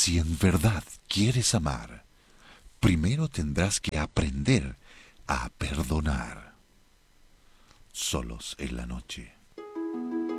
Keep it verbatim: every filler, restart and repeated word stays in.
Si en verdad quieres amar, primero tendrás que aprender a perdonar. Solos en la noche.